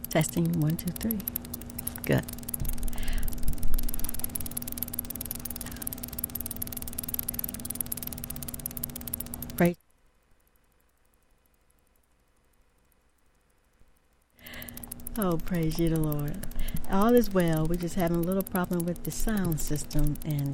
Testing 1, 2, 3. Good. Praise. Oh, praise you, the Lord. All is well. We're just having a little problem with the sound system, and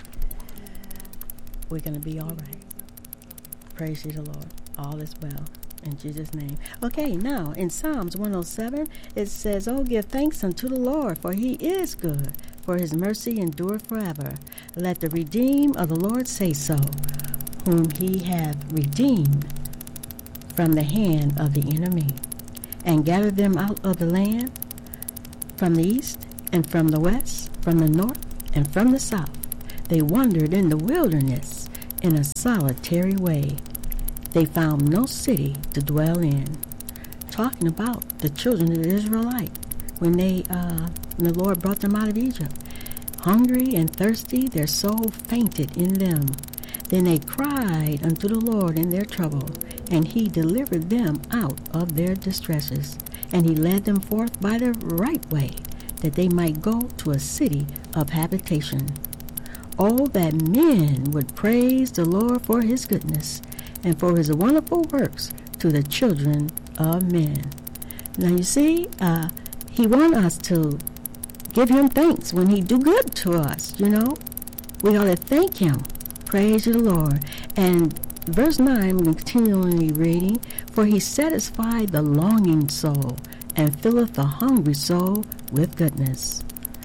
we're going to be all right. Praise you, the Lord. All is well. In Jesus' name. Okay, now in Psalms 107, it says, "Oh, give thanks unto the Lord, for he is good, for his mercy endureth forever. Let the redeemed of the Lord say so, whom he hath redeemed from the hand of the enemy, and gathered them out of the land, from the east and from the west, from the north and from the south. They wandered in the wilderness in a solitary way. They found no city to dwell in." Talking about the children of the Israelites when the Lord brought them out of Egypt. Hungry and thirsty, their soul fainted in them. Then they cried unto the Lord in their trouble, and he delivered them out of their distresses. And he led them forth by the right way, that they might go to a city of habitation. Oh, that men would praise the Lord for his goodness, and for his wonderful works to the children of men. Now you see, he wants us to give him thanks when he do good to us, you know. We ought to thank him. Praise you, the Lord. And verse 9, we're continually reading, "For he satisfied the longing soul, and filleth the hungry soul with goodness."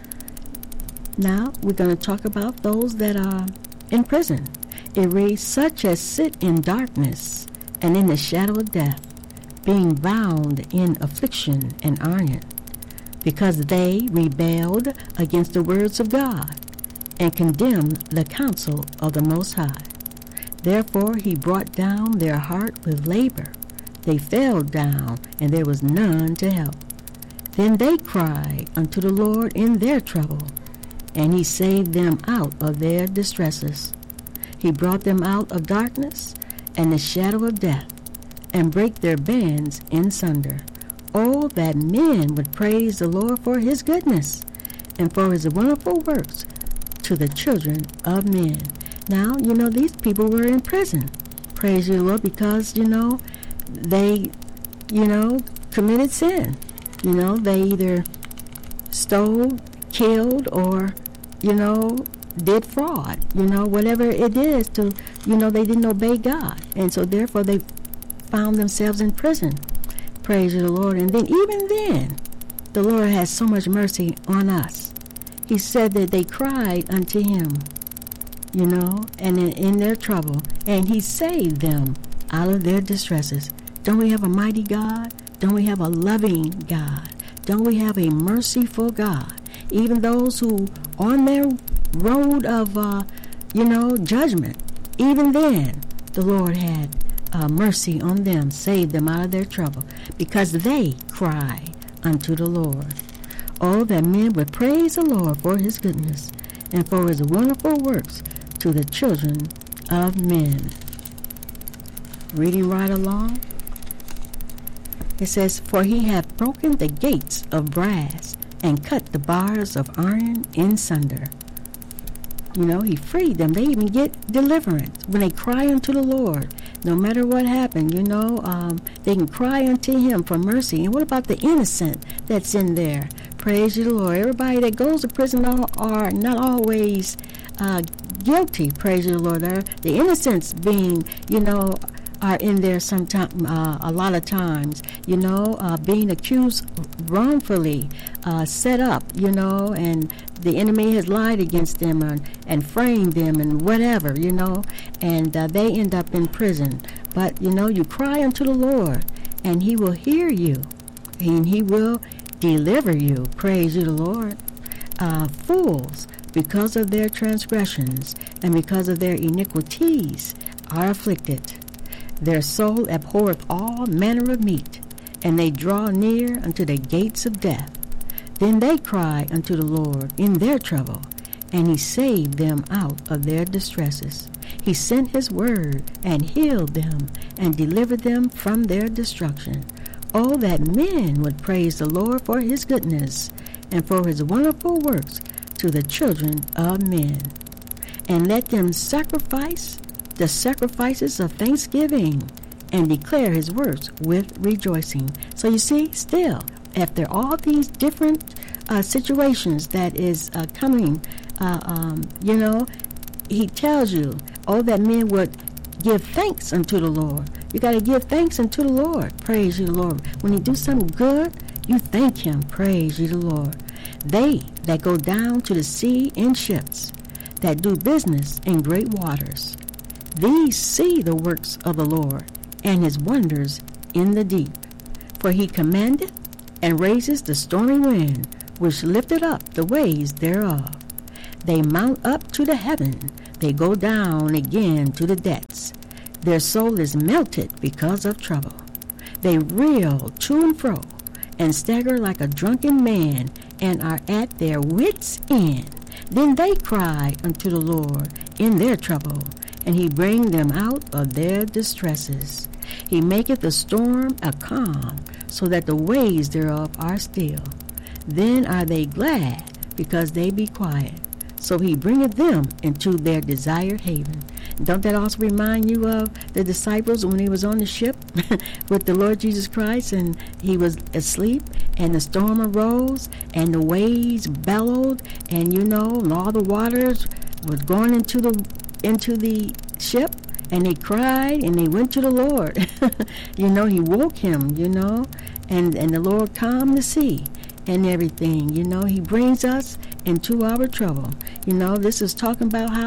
Now we're going to talk about those that are in prison. It reads, "Such as sit in darkness and in the shadow of death, being bound in affliction and iron, because they rebelled against the words of God, and condemned the counsel of the Most High. Therefore he brought down their heart with labor. They fell down, and there was none to help. Then they cried unto the Lord in their trouble, and he saved them out of their distresses. He brought them out of darkness and the shadow of death, and brake their bands in sunder. Oh, that men would praise the Lord for his goodness, and for his wonderful works to the children of men." Now, you know, these people were in prison. Praise you, Lord, because, they, committed sin. They either stole, killed, or, did fraud, whatever it is to, they didn't obey God. And so therefore they found themselves in prison. Praise the Lord. And then even then, the Lord has so much mercy on us. He said that they cried unto him, and in their trouble, and he saved them out of their distresses. Don't we have a mighty God? Don't we have a loving God? Don't we have a merciful God? Even those who on their road of, judgment, even then, the Lord had mercy on them, saved them out of their trouble, because they cry unto the Lord. Oh, that men would praise the Lord for his goodness, and for his wonderful works to the children of men. Reading right along, it says, "For he hath broken the gates of brass, and cut the bars of iron in sunder." He freed them. They even get deliverance when they cry unto the Lord. No matter what happened, they can cry unto him for mercy. And what about the innocent that's in there? Praise you, the Lord. Everybody that goes to prison are not always guilty. Praise you, the Lord. The innocents being, are in there sometimes, a lot of times, being accused wrongfully, set up, and the enemy has lied against them and framed them and whatever, and they end up in prison. But, you cry unto the Lord, and he will hear you, and he will deliver you. Praise you, the Lord. Fools, because of their transgressions and because of their iniquities, are afflicted. Their soul abhorreth all manner of meat, and they draw near unto the gates of death. Then they cry unto the Lord in their trouble, and he saved them out of their distresses. He sent his word and healed them and delivered them from their destruction. Oh, that men would praise the Lord for his goodness and for his wonderful works to the children of men. And let them sacrifice the sacrifices of thanksgiving and declare his works with rejoicing. So you see, still, after all these different situations that is coming, he tells you, oh, that men would give thanks unto the Lord. You got to give thanks unto the Lord. Praise you, the Lord. When you do something good, you thank him. Praise you, the Lord. They that go down to the sea in ships, that do business in great waters, these see the works of the Lord and his wonders in the deep. For he commandeth and raises the stormy wind, which lifteth up the waves thereof. They mount up to the heaven, they go down again to the depths. Their soul is melted because of trouble. They reel to and fro, and stagger like a drunken man, and are at their wits' end. Then they cry unto the Lord in their trouble, and he bring them out of their distresses. He maketh the storm a calm, so that the waves thereof are still. Then are they glad, because they be quiet. So he bringeth them into their desired haven. Don't that also remind you of the disciples when he was on the ship with the Lord Jesus Christ, and he was asleep, and the storm arose, and the waves bellowed, and all the waters was going into the ship, and they cried, and they went to the Lord. He woke him, and the Lord calmed the sea and everything. He brings us into our trouble. This is talking about how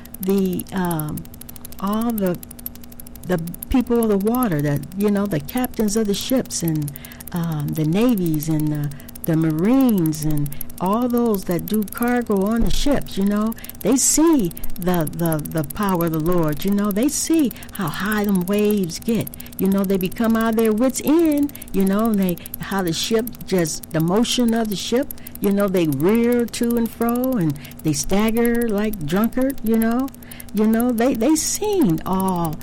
all the people of the water, the captains of the ships, and the navies, and the marines, and all those that do cargo on the ships, they see the power of the Lord. They see how high them waves get. They become out of their wits' end. How the ship, just the motion of the ship, they rear to and fro, and they stagger like drunkard. They seen all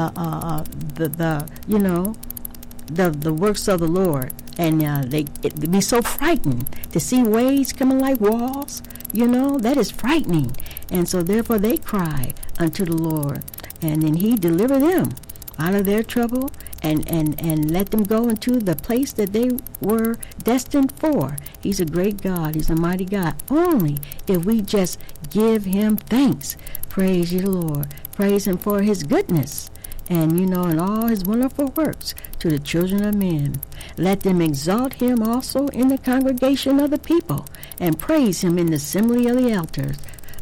the works of the Lord. And they'd be so frightened to see waves coming like walls. That is frightening. And so therefore they cry unto the Lord. And then he delivered them out of their trouble and let them go into the place that they were destined for. He's a great God. He's a mighty God. Only if we just give him thanks. Praise you, the Lord. Praise him for his goodness. And, and all his wonderful works to the children of men. Let them exalt him also in the congregation of the people, and praise him in the assembly of the elders.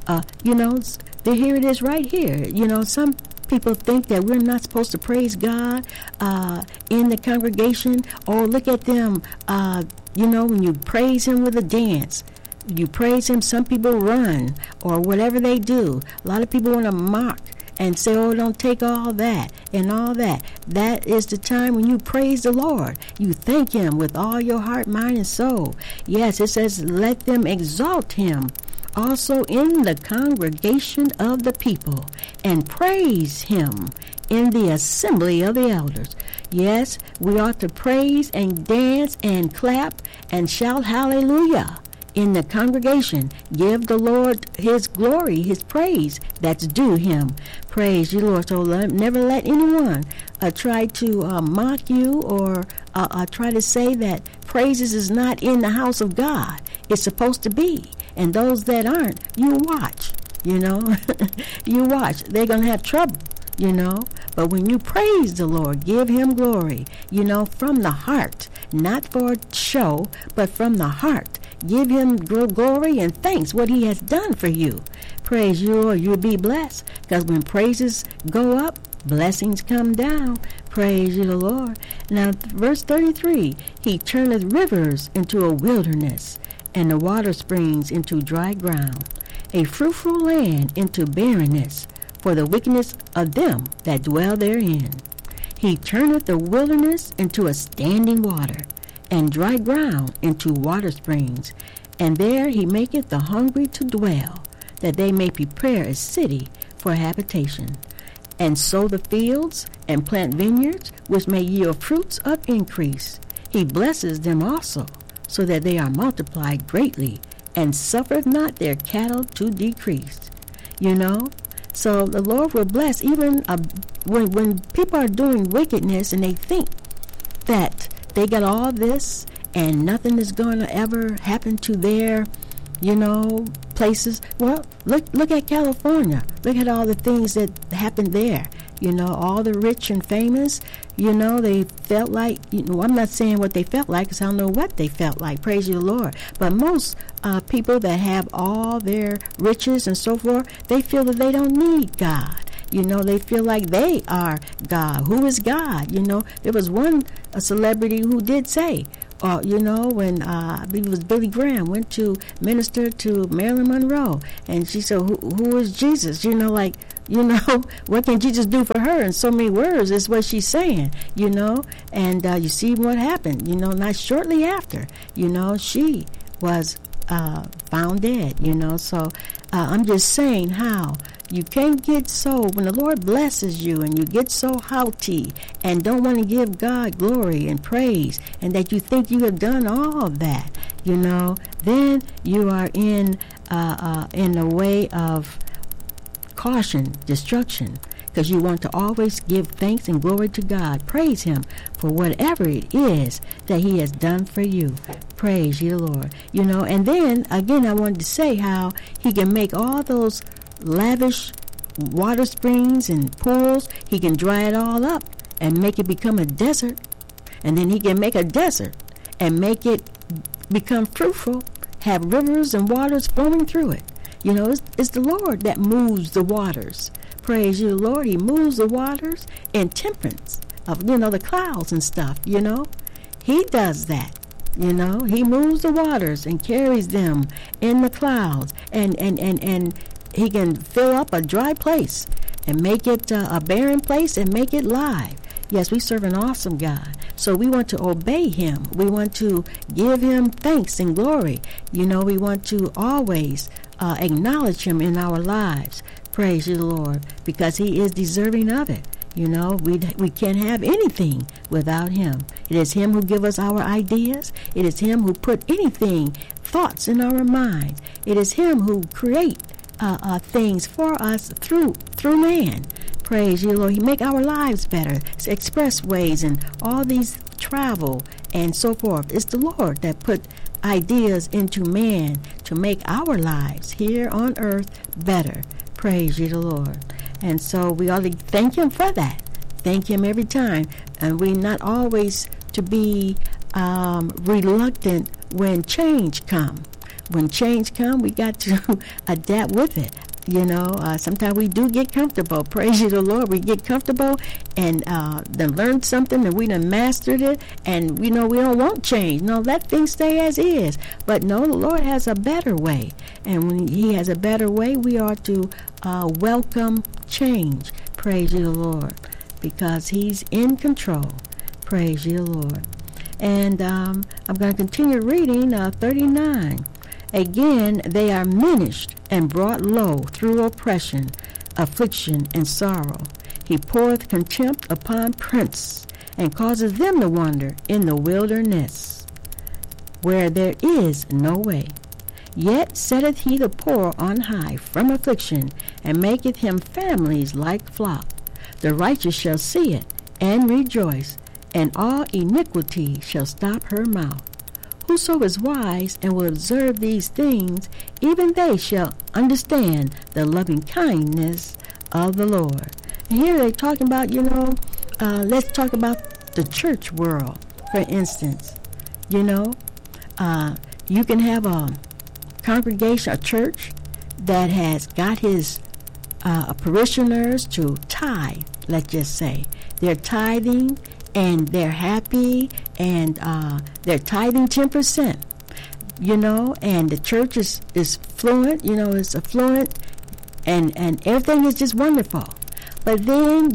Here it is right here. Some people think that we're not supposed to praise God in the congregation. Or look at them, when you praise him with a dance. You praise him, some people run, or whatever they do. A lot of people want to mock and say, oh, don't take all that and all that. That is the time when you praise the Lord. You thank him with all your heart, mind, and soul. Yes, it says, let them exalt him also in the congregation of the people, and praise him in the assembly of the elders. Yes, we ought to praise and dance and clap and shout hallelujah in the congregation. Give the Lord his glory, his praise that's due him. Praise you, Lord. So never let anyone try to mock you or try to say that praises is not in the house of God. It's supposed to be. And those that aren't, you watch, you watch. They're going to have trouble, But when you praise the Lord, give him glory, from the heart, not for show, but from the heart. Give him glory and thanks what he has done for you. Praise you, Lord. You'll be blessed. Because when praises go up, blessings come down. Praise you, the Lord. Now, verse 33, he turneth rivers into a wilderness, and the water springs into dry ground, a fruitful land into barrenness, for the wickedness of them that dwell therein. He turneth the wilderness into a standing water, and dry ground into water springs. And there he maketh the hungry to dwell, that they may prepare a city for habitation, and sow the fields, and plant vineyards, which may yield fruits of increase. he blesses them also, so that they are multiplied greatly, and suffereth not their cattle to decrease. You know? So the Lord will bless even when people are doing wickedness and they think that they got all this and nothing is going to ever happen to their, places. Well, look at California. Look at all the things that happened there. All the rich and famous, they felt like, I'm not saying what they felt like because I don't know what they felt like, praise you the Lord. But most people that have all their riches and so forth, they feel that they don't need God. They feel like they are God. Who is God? There was a celebrity who did say, when I believe it was Billy Graham went to minister to Marilyn Monroe, and she said, who is Jesus? What can Jesus do for her? In so many words is what she's saying, and you see what happened, not shortly after, she was found dead, so I'm just saying how you can't get so, when the Lord blesses you and you get so haughty and don't want to give God glory and praise, and that you think you have done all of that, then you are in the way of caution, destruction, because you want to always give thanks and glory to God. Praise Him for whatever it is that He has done for you. Praise you, Lord. And then, again, I wanted to say how He can make all those lavish water springs and pools, He can dry it all up and make it become a desert. And then He can make a desert and make it become fruitful, have rivers and waters flowing through it. It's the Lord that moves the waters. Praise you, Lord. He moves the waters in temperance of, the clouds and stuff, He does that. He moves the waters and carries them in the clouds, and He can fill up a dry place and make it a barren place and make it live. Yes, we serve an awesome God. So we want to obey Him. We want to give Him thanks and glory. We want to always acknowledge Him in our lives. Praise you, Lord, because He is deserving of it. We can't have anything without Him. It is Him who gives us our ideas. It is Him who put thoughts in our minds. It is Him who creates things for us through man. Praise you, Lord. He make our lives better. It's expressways and all these travel and so forth. It's the Lord that put ideas into man to make our lives here on earth better. Praise you, the Lord. And so we ought to thank Him for that. Thank Him every time. And we not always to be reluctant when change comes. When change comes, we got to adapt with it. Sometimes we do get comfortable. Praise you, the Lord. We get comfortable and then learn something and we done mastered it, and we don't want change. No, let things stay as is. But no, the Lord has a better way. And when He has a better way, we are to welcome change. Praise you, the Lord. Because He's in control. Praise you, the Lord. And I'm going to continue reading 39. Again, they are minished and brought low through oppression, affliction, and sorrow. He poureth contempt upon prince, and causes them to wander in the wilderness, where there is no way. Yet setteth He the poor on high from affliction, and maketh him families like flock. The righteous shall see it, and rejoice, and all iniquity shall stop her mouth. Whoso is wise and will observe these things, even they shall understand the loving kindness of the Lord. And here they're talking about, let's talk about the church world, for instance. You can have a congregation, a church that has got his parishioners to tithe, let's just say. They're tithing and they're happy, and they're tithing 10%, and the church is fluent, it's affluent, and everything is just wonderful. But then,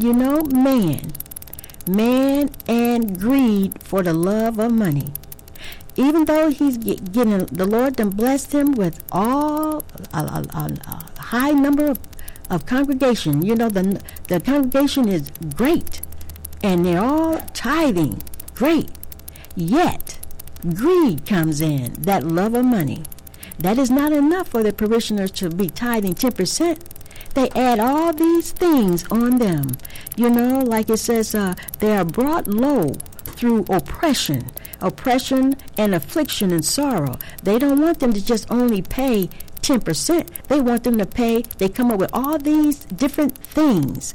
man and greed for the love of money. Even though he's getting, the Lord done blessed him with all a high number of congregation. The congregation is great, and they're all tithing great. Yet, greed comes in, that love of money. That is not enough for the parishioners to be tithing 10%. They add all these things on them. You know, like it says, they are brought low through oppression and affliction and sorrow. They don't want them to just only pay 10%. They want them to pay. They come up with all these different things.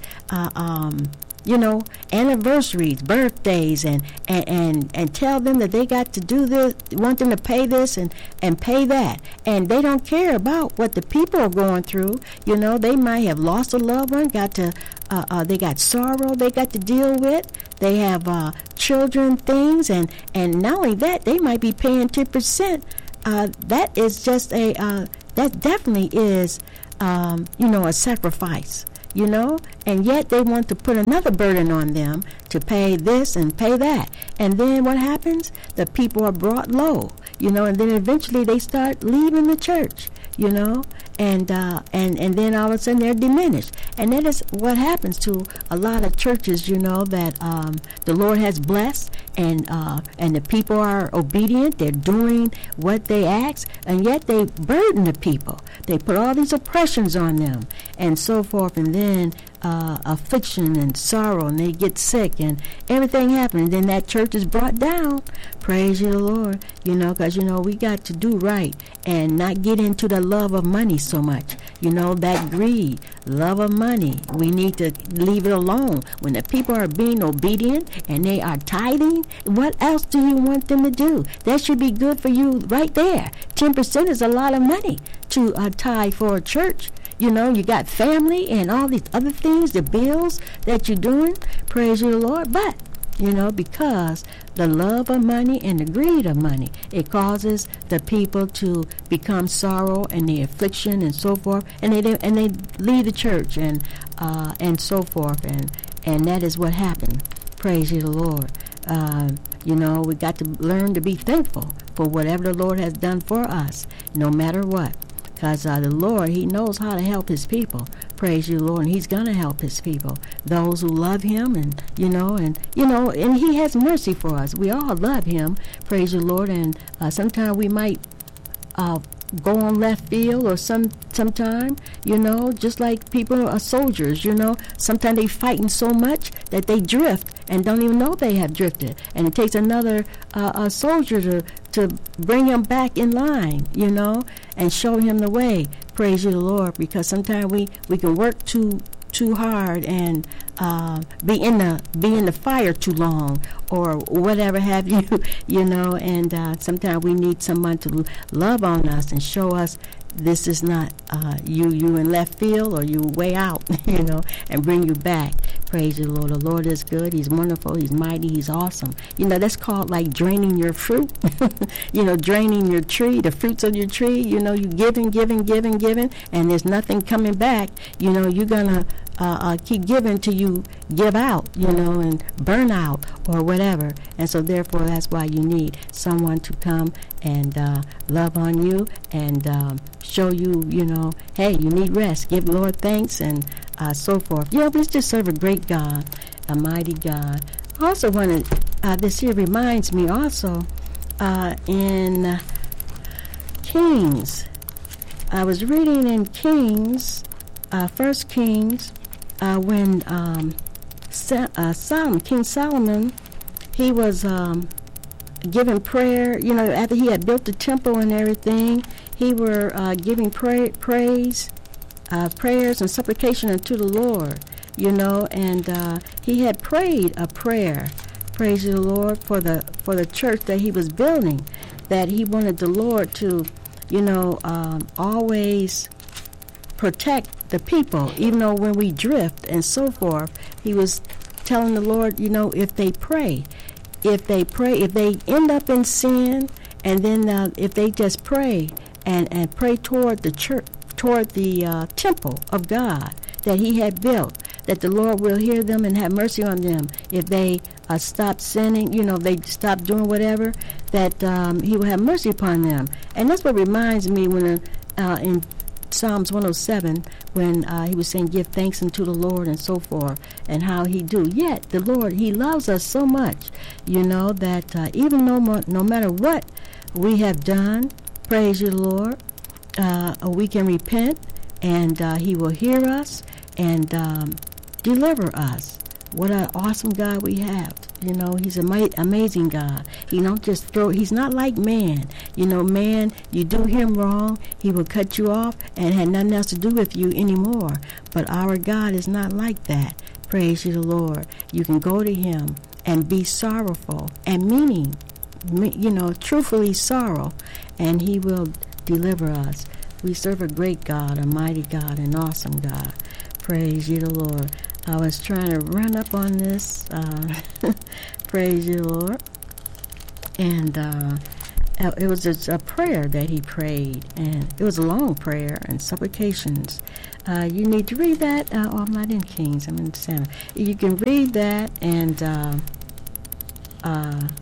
Anniversaries, birthdays, and tell them that they got to do this, want them to pay this and pay that. And they don't care about what the people are going through. You know, they might have lost a loved one, they got sorrow they got to deal with. They have children, things, and not only that, they might be paying 10%. That is just that definitely is, a sacrifice. And yet they want to put another burden on them to pay this and pay that. And then what happens? The people are brought low, and then eventually they start leaving the church, and then all of a sudden they're diminished. And that is what happens to a lot of churches, that the Lord has blessed, and the people are obedient. They're doing what they ask, and yet they burden the people. They put all these oppressions on them and so forth, and then affliction and sorrow, and they get sick, and everything happens. And then that church is brought down. Praise you, the Lord. Because we got to do right and not get into the love of money so much. That greed, love of money. We need to leave it alone. When the people are being obedient and they are tithing, what else do you want them to do? That should be good for you right there. 10% is a lot of money to tithe for a church. You got family and all these other things, the bills that you're doing. Praise you, the Lord. But, because the love of money and the greed of money, it causes the people to become sorrow and the affliction and so forth, and they leave the church and so forth, and that is what happened. Praise you, the Lord. We got to learn to be thankful for whatever the Lord has done for us, no matter what. Because the Lord, He knows how to help His people. Praise you, Lord, and He's going to help His people. Those who love Him, and He has mercy for us. We all love Him. Praise you, Lord, and sometimes we might go on left field or sometime, just like people are soldiers, sometimes they fighting so much that they drift and don't even know they have drifted. And it takes another soldier to bring him back in line, and show him the way. Praise you, the Lord, because sometimes we can work too hard and be in the fire too long or whatever have you, and sometimes we need someone to love on us and show us this is not you in left field or you way out, and bring you back. Praise the Lord. The Lord is good. He's wonderful. He's mighty. He's awesome. That's called like draining your fruit, draining your tree, the fruits of your tree. You giving, and there's nothing coming back. You're going to keep giving till you give out, and burn out or whatever. And so therefore that's why you need someone to come and love on you and show you, hey, you need rest. Give the Lord thanks and so forth. Let's just serve a great God, a mighty God. I also wanted, this here reminds me also in Kings. I was reading in Kings, 1 Kings, when King Solomon, he was giving prayer, after he had built the temple and everything, he were giving prayers and supplication unto the Lord, and he had prayed a prayer, praise the Lord, for the church that he was building, that he wanted the Lord to, always protect the people, even though when we drift and so forth. He was telling the Lord, if they pray, if they end up in sin, and then if they just pray and pray toward the church, toward the temple of God that he had built, that the Lord will hear them and have mercy on them. If they stop sinning, they stop doing whatever, that he will have mercy upon them. And that's what reminds me when in Psalms 107 when he was saying, give thanks unto the Lord and so forth, and how he do. Yet the Lord, he loves us so much, that even no matter what we have done, praise you, Lord, we can repent, and he will hear us and deliver us. What an awesome God we have. He's an amazing God. He don't just he's not like man. Man, you do him wrong, he will cut you off and had nothing else to do with you anymore. But our God is not like that. Praise you, the Lord. You can go to him and be sorrowful and truthfully sorrow, and he will deliver us. We serve a great God, a mighty God, an awesome God. Praise you, the Lord. I was trying to run up on this. Praise you, Lord. And it was just a prayer that he prayed, and it was a long prayer and supplications. You need to read that. I'm not in Kings, I'm in Samuel. You can read that, and and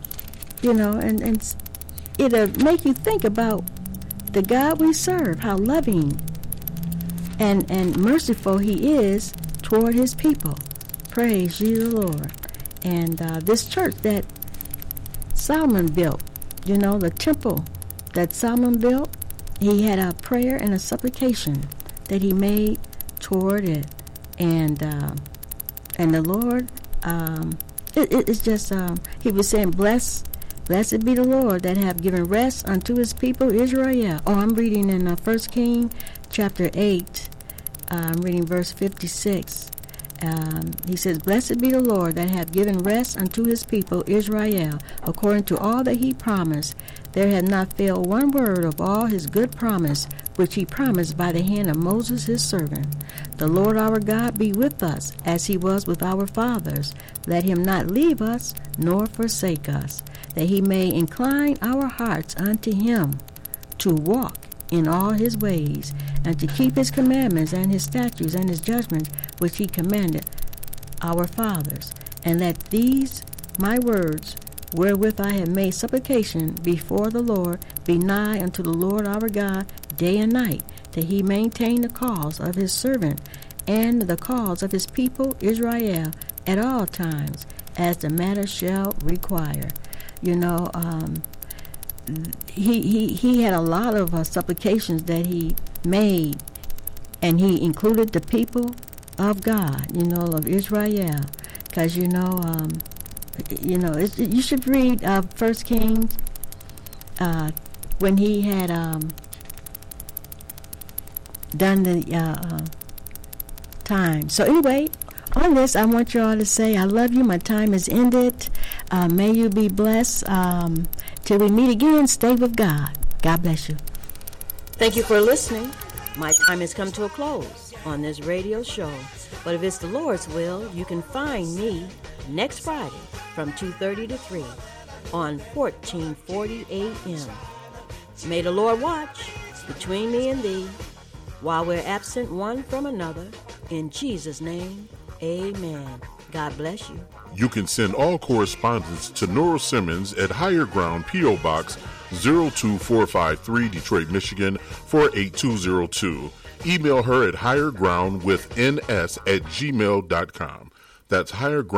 it'll make you think about the God we serve, how loving and merciful he is toward his people. Praise you, the Lord. And this church that Solomon built, the temple that Solomon built, he had a prayer and a supplication that he made toward it. And the Lord, it's just, he was saying, blessed be the Lord that have given rest unto his people Israel. I'm reading in 1 Kings chapter 8. I'm reading verse 56. He says, blessed be the Lord that hath given rest unto his people Israel, according to all that he promised. There hath not failed one word of all his good promise, which he promised by the hand of Moses his servant. The Lord our God be with us, as he was with our fathers. Let him not leave us, nor forsake us, that he may incline our hearts unto him, to walk in all his ways, and to keep his commandments and his statutes and his judgments, which he commanded our fathers. And let these my words, wherewith I have made supplication before the Lord, be nigh unto the Lord our God day and night, that he maintain the cause of his servant and the cause of his people Israel at all times, as the matter shall require. He had a lot of supplications that he made, and he included the people of God, of Israel, because you should read 1 Kings when he had done the time. So anyway, on this, I want you all to say, I love you. My time is ended. May you be blessed. Till we meet again, stay with God. God bless you. Thank you for listening. My time has come to a close on this radio show. But if it's the Lord's will, you can find me next Friday from 2:30 to 3 on 1440 AM. May the Lord watch between me and thee while we're absent one from another. In Jesus' name, amen. God bless you. You can send all correspondence to Nora Simmons at Higher Ground, P.O. Box 02453, Detroit, Michigan 48202. Email her at highergroundwithns@gmail.com. That's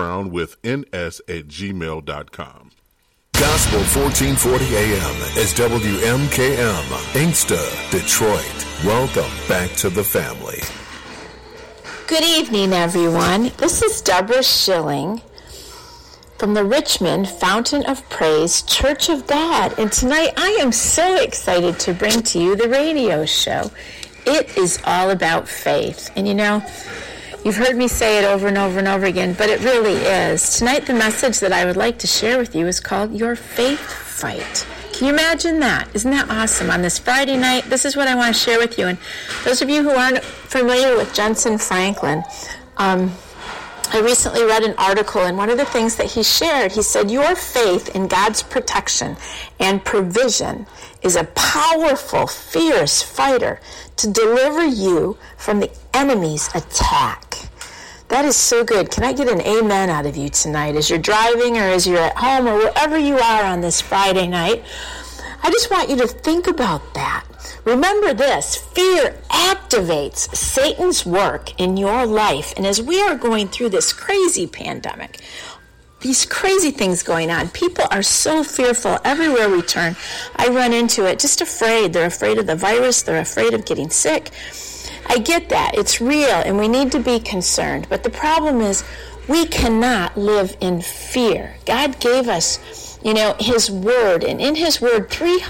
highergroundwithns@gmail.com. Gospel 1440 AM is WMKM, Inkster, Detroit. Welcome back to the family. Good evening, everyone. This is Deborah Schilling from the Richmond Fountain of Praise Church of God. And tonight I am so excited to bring to you the radio show. It is all about faith. And you've heard me say it over and over and over again, but it really is. Tonight the message that I would like to share with you is called Your Faith Fight. Can you imagine that? Isn't that awesome? On this Friday night, this is what I want to share with you. And those of you who aren't familiar with Jensen Franklin, I recently read an article, and one of the things that he shared, he said, your faith in God's protection and provision is a powerful, fierce fighter to deliver you from the enemy's attack. That is so good. Can I get an amen out of you tonight as you're driving or as you're at home or wherever you are on this Friday night? I just want you to think about that. Remember this, fear activates Satan's work in your life. And as we are going through this crazy pandemic, these crazy things going on, people are so fearful everywhere we turn. I run into it, just afraid. They're afraid of the virus. They're afraid of getting sick. I get that. It's real, and we need to be concerned. But the problem is we cannot live in fear. God gave us, His Word. And in His Word,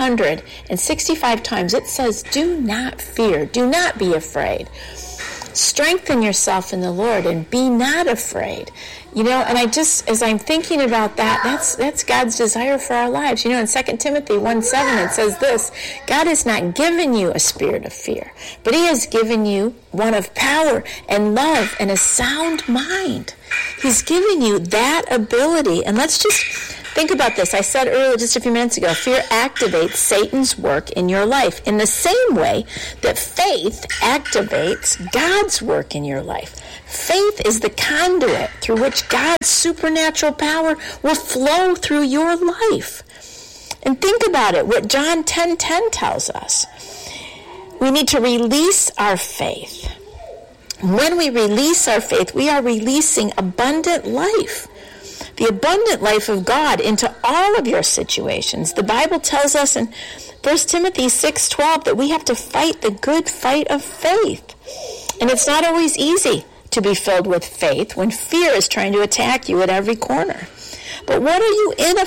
365 times, it says, do not fear. Do not be afraid. Strengthen yourself in the Lord and be not afraid. And as I'm thinking about that, that's God's desire for our lives. In 2 Timothy 1:7, it says this, God has not given you a spirit of fear, but He has given you one of power and love and a sound mind. He's given you that ability. And let's just think about this. I said earlier, just a few minutes ago, fear activates Satan's work in your life in the same way that faith activates God's work in your life. Faith is the conduit through which God's supernatural power will flow through your life. And think about it, what John 10:10 tells us. We need to release our faith. When we release our faith, we are releasing abundant life. The abundant life of God into all of your situations. The Bible tells us in 1 Timothy 6:12 that we have to fight the good fight of faith. And it's not always easy to be filled with faith when fear is trying to attack you at every corner. But what are you in a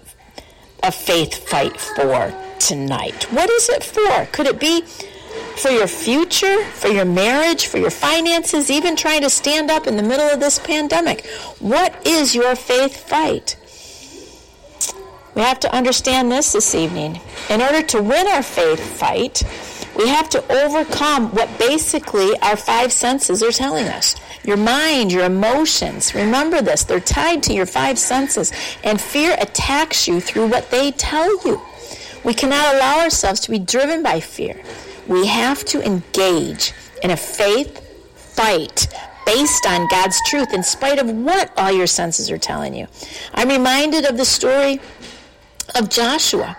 faith fight for tonight? What is it for? Could it be for your future, for your marriage, for your finances, even trying to stand up in the middle of this pandemic? What is your faith fight? We have to understand this evening. In order to win our faith fight, we have to overcome what basically our five senses are telling us. Your mind, your emotions. Remember this, they're tied to your five senses, and fear attacks you through what they tell you. We cannot allow ourselves to be driven by fear. We have to engage in a faith fight based on God's truth in spite of what all your senses are telling you. I'm reminded of the story of Joshua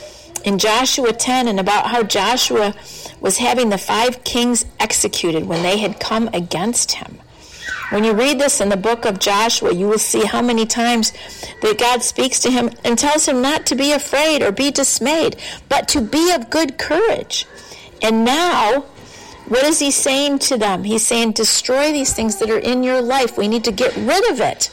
in Joshua 10 and about how Joshua was having the 5 kings executed when they had come against him. When you read this in the book of Joshua, you will see how many times that God speaks to him and tells him not to be afraid or be dismayed, but to be of good courage. And now, what is he saying to them? He's saying, destroy these things that are in your life. We need to get rid of it.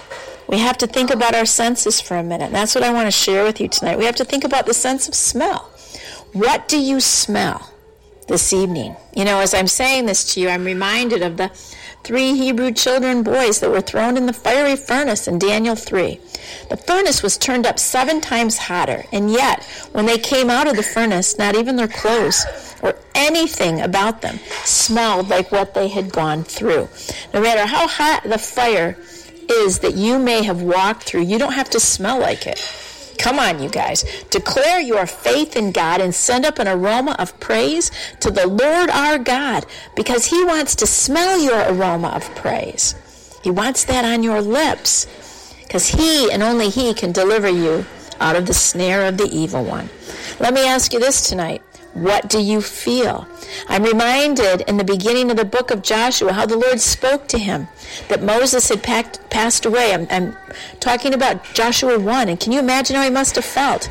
We have to think about our senses for a minute. And that's what I want to share with you tonight. We have to think about the sense of smell. What do you smell this evening? As I'm saying this to you, I'm reminded of the 3 Hebrew children boys that were thrown in the fiery furnace in Daniel 3. The furnace was turned up 7 times hotter, and yet, when they came out of the furnace, not even their clothes or anything about them smelled like what they had gone through. No matter how hot the fire is that you may have walked through, you don't have to smell like it. Come on, you guys. Declare your faith in God and send up an aroma of praise to the Lord our God, because He wants to smell your aroma of praise. He wants that on your lips, because He and only He can deliver you out of the snare of the evil one. Let me ask you this tonight. What do you feel? I'm reminded in the beginning of the book of Joshua how the Lord spoke to him, that Moses had passed away. I'm talking about Joshua 1, and can you imagine how he must have felt?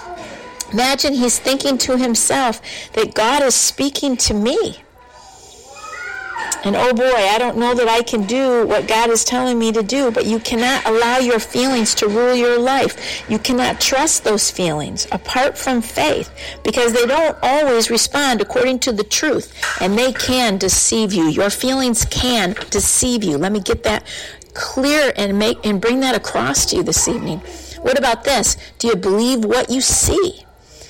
Imagine he's thinking to himself that God is speaking to me. And oh boy, I don't know that I can do what God is telling me to do, but you cannot allow your feelings to rule your life. You cannot trust those feelings apart from faith, because they don't always respond according to the truth, and they can deceive you. Your feelings can deceive you. Let me get that clear and bring that across to you this evening. What about this? Do you believe what you see?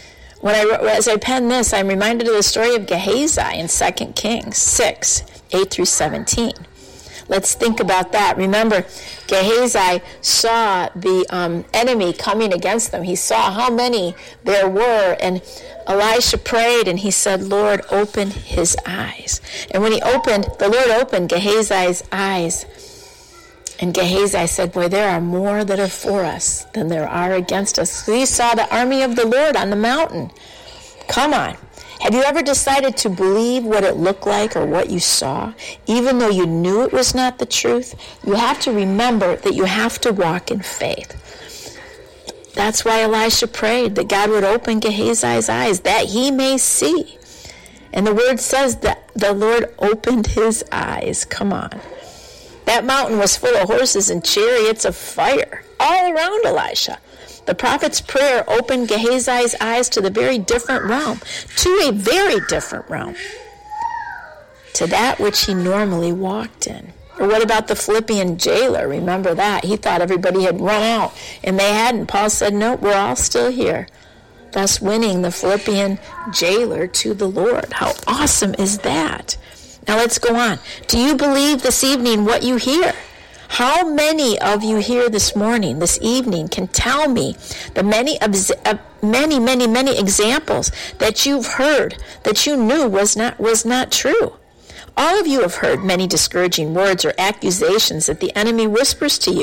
As I pen this, I'm reminded of the story of Gehazi in 2 Kings 6. 8 through 17. Let's think about that. Remember, Gehazi saw the enemy coming against them. He saw how many there were, and Elisha prayed, and he said, Lord, open his eyes. And when the Lord opened Gehazi's eyes, and Gehazi said, boy, there are more that are for us than there are against us. So he saw the army of the Lord on the mountain. Come on. Have you ever decided to believe what it looked like or what you saw, even though you knew it was not the truth? You have to remember that you have to walk in faith. That's why Elisha prayed that God would open Gehazi's eyes, that he may see. And the word says that the Lord opened his eyes. Come on. That mountain was full of horses and chariots of fire all around Elisha. The prophet's prayer opened Gehazi's eyes to the very different realm, to a very different realm, to that which he normally walked in. Or what about the Philippian jailer? Remember that. He thought everybody had run out, and they hadn't. Paul said, no, we're all still here, thus winning the Philippian jailer to the Lord. How awesome is that? Now let's go on. Do you believe this evening what you hear? How many of you here this morning, this evening, can tell me the many examples that you've heard that you knew was not true? All of you have heard many discouraging words or accusations that the enemy whispers to you.